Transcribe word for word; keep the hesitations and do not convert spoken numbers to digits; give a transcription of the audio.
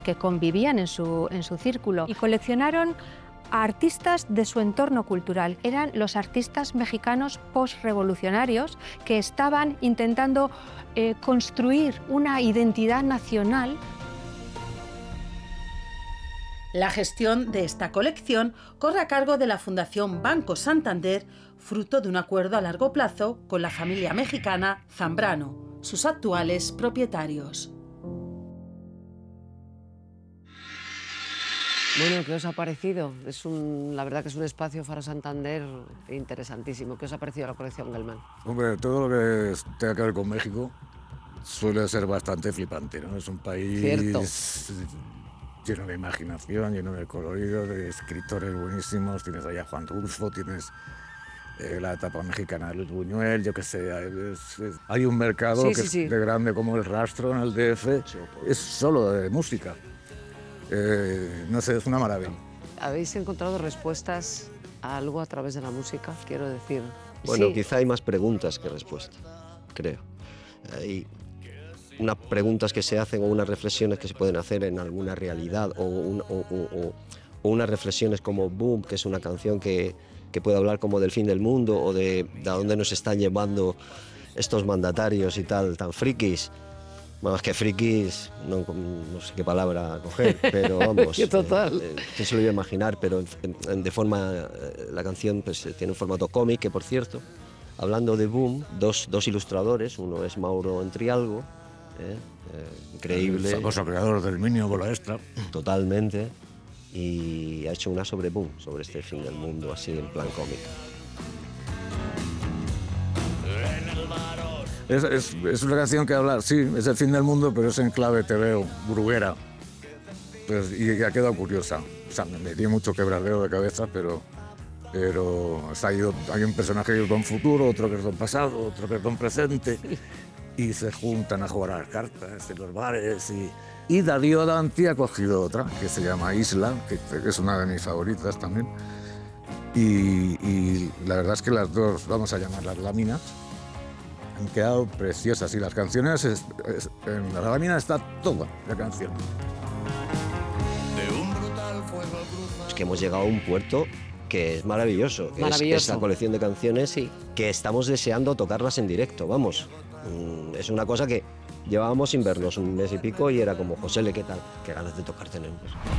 que convivían en su, en su círculo y coleccionaron a artistas de su entorno cultural. Eran los artistas mexicanos postrevolucionarios que estaban intentando eh, construir una identidad nacional. La gestión de esta colección corre a cargo de la Fundación Banco Santander, fruto de un acuerdo a largo plazo con la familia mexicana Zambrano, sus actuales propietarios. Bueno, ¿qué os ha parecido? Es un, la verdad que es un espacio Faro Santander interesantísimo. ¿Qué os ha parecido la colección Gelman? Hombre, todo lo que tenga que ver con México suele ser bastante flipante, ¿no? Es un país Cierto. lleno de imaginación, lleno de colorido, de escritores buenísimos. Tienes allá a Juan Rulfo, tienes eh, la etapa mexicana de Luis Buñuel, yo qué sé. Es, es, hay un mercado sí, que sí, es sí. de grande como el Rastro en el D F, es solo de música. Eh, no sé, es una maravilla. ¿Habéis encontrado respuestas a algo a través de la música? Quiero decir... Bueno, sí. Quizá hay más preguntas que respuestas, creo. Hay unas preguntas que se hacen o unas reflexiones que se pueden hacer en alguna realidad o, un, o, o, o unas reflexiones como Boom, que es una canción que, que puede hablar como del fin del mundo o de, de a dónde nos están llevando estos mandatarios y tal, tan frikis. Más que frikis, no, no sé qué palabra coger, pero vamos, total. Eh, eh, ¿quién se lo iba a imaginar? Pero en, en, de forma, eh, la canción pues, tiene un formato cómic, que por cierto, hablando de Boom, dos, dos ilustradores, uno es Mauro Entrialgo, eh, eh, increíble. El famoso creador del Minio Bola Extra. Totalmente, y ha hecho una sobre Boom, sobre este fin del mundo, así en plan cómic. Es, es, es una canción que habla, sí, es el fin del mundo, pero es en clave te veo, bruguera. Pues, y, y ha quedado curiosa. O sea, me metí mucho quebradero de cabeza, pero, pero o sea, hay, hay un personaje que es don futuro, otro que es don pasado, otro que es don presente, y se juntan a jugar a las cartas en los bares. Y, y Darío Danti ha cogido otra, que se llama Isla, que, que es una de mis favoritas también. Y, y la verdad es que las dos, vamos a llamarlas láminas, han quedado preciosas y las canciones, es, es, en la lámina está toda la canción. Es que hemos llegado a un puerto que es maravilloso. Maravilloso. Es, es la colección de canciones sí. que estamos deseando tocarlas en directo, vamos. Es una cosa que llevábamos sin vernos un mes y pico y era como, Josele, ¿qué tal? Qué ganas de tocar tenemos.